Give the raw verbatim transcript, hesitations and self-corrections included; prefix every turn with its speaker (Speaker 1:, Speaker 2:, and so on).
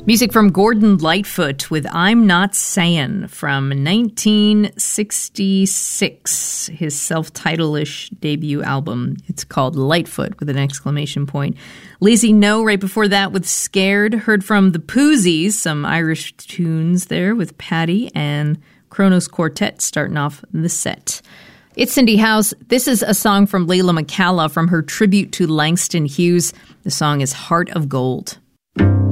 Speaker 1: Music from Gordon Lightfoot with I'm Not Sayin' from nineteen sixty-six, his self-titled-ish debut album. It's called Lightfoot with an exclamation point. Lazy No right before that with Scared. Heard from the Poozies, some Irish tunes there with Paddy, and Kronos Quartet starting off the set. It's Cindy House. This is a song from Layla McCalla from her tribute to Langston Hughes. The song is Heart of Gold.